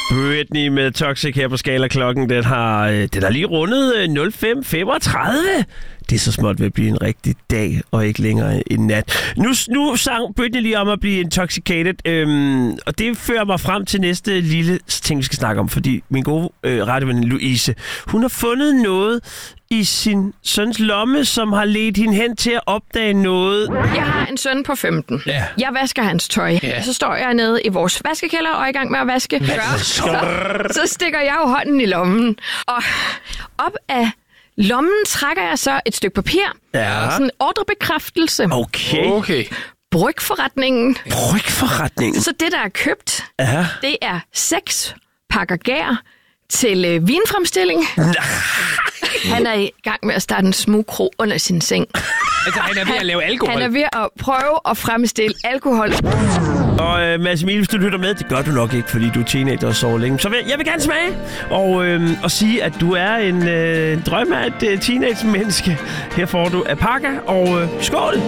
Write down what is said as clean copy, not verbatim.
Britney med Toxic her på Skala. Klokken, den har lige rundet 05:35. Det er så småt ved at blive en rigtig dag, og ikke længere en nat. Nu sang Britney lige om at blive intoxicated, og det fører mig frem til næste lille ting, vi skal snakke om, fordi min gode radioven Louise, hun har fundet noget i sin søns lomme, som har ledt hende hen til at opdage noget. Jeg har en søn på 15. Ja. Jeg vasker hans tøj. Ja. Så står jeg nede i vores vaskekælder og er i gang med at vaske. Så stikker jeg jo hånden i lommen. Og op af lommen trækker jeg så et stykke papir. Ja. Sådan en ordrebekræftelse. Okay. Brygforretningen. Brygforretningen? Så det, der er købt, ja. Det er 6 pakker gær til vinfremstilling. Han er i gang med at starte en smugkro under sin seng. Altså, han er ved at lave alkohol? Han er ved at prøve at fremstille alkohol. Og Mads Emil, hvis du lytter med, det gør du nok ikke, fordi du er teenager og sover længe. Så jeg vil gerne smage og sige, at du er en drøm af et teenage-menneske. Her får du Apaka, og skål!